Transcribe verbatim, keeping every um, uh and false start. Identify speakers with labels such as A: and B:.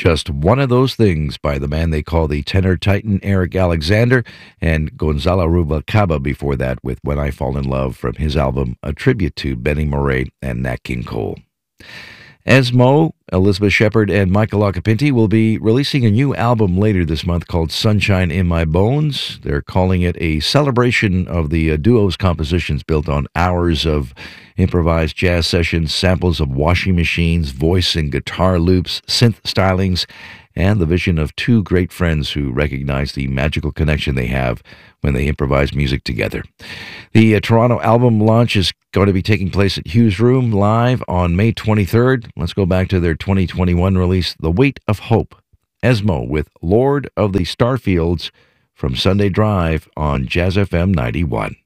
A: Just One of Those Things by the man they call the tenor titan Eric Alexander, and Gonzalo Rubalcaba before that with When I Fall in Love from his album, a tribute to Benny Moré and Nat King Cole. Esmo, Elizabeth Shepard, and Michael Occhipinti will be releasing a new album later this month called Sunshine in My Bones. They're calling it a celebration of the uh, duo's compositions built on hours of improvised jazz sessions, samples of washing machines, voice and guitar loops, synth stylings, and the vision of two great friends who recognize the magical connection they have when they improvise music together. The uh, Toronto album launch is going to be taking place at Hughes Room live on May twenty-third. Let's go back to their twenty twenty-one release, The Weight of Hope. Esmo with Lord of the Starfields from Sunday Drive on Jazz F M ninety-one.